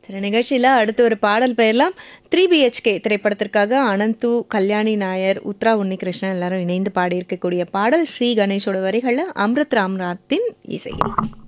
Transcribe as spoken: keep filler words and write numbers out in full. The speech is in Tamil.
சில நிகழ்ச்சியில் அடுத்து ஒரு பாடல் பெயர்லாம் த்ரீ பிஹெச்கே திரைப்படத்திற்காக அனந்து, கல்யாணி நாயர், உத்ரா உன்னிகிருஷ்ணன் எல்லாரும் இணைந்து பாடியிருக்கக்கூடிய பாடல் ஸ்ரீ கணேஷோட வரிகளில் அம்ருத் ராம்நாத்தின் இசையில்.